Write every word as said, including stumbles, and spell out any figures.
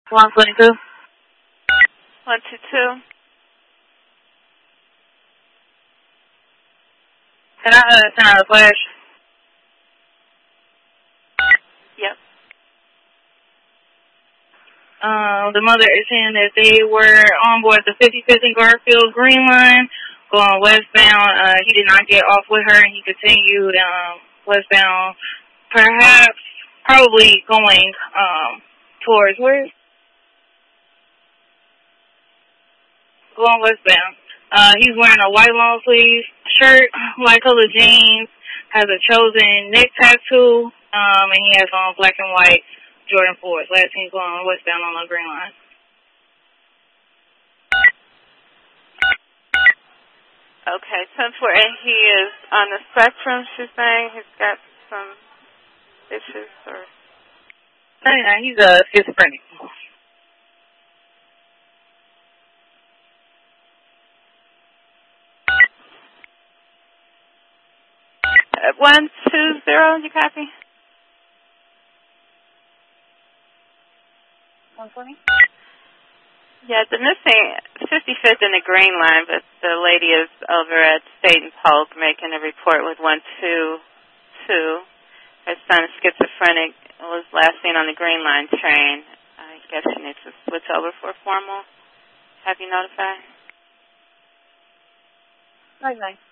one twenty-two. one two two. Can I uh, send out a flash? Yep. Um, the mother is saying that they were on board the fifty-fifth and Garfield Green Line going westbound. Uh, he did not get off with her, and he continued um, westbound, perhaps, probably going um, towards where? Going westbound. Uh, he's wearing a white long sleeve shirt, light colored jeans, has a chosen neck tattoo, um, and he has on black and white Jordan fours. Last seen going westbound on the Green Line. Okay, ten four eight, he is on the spectrum, she's saying. He's got some issues, or? No, no, he's a schizophrenic. Uh, one two zero, you copy? one twenty? Yeah, the missing fifty-fifth in the Green Line, but the lady is over at State and Polk making a report with one two two. Her son is schizophrenic, was last seen on the Green Line train. I guess she needs to switch over for formal. Have you notified? Nice, nice.